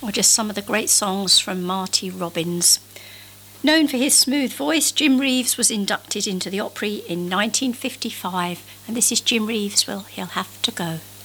or just some of the great songs from Marty Robbins. Known for his smooth voice, Jim Reeves was inducted into the Opry in 1955, and this is Jim Reeves' Well, He'll Have to Go.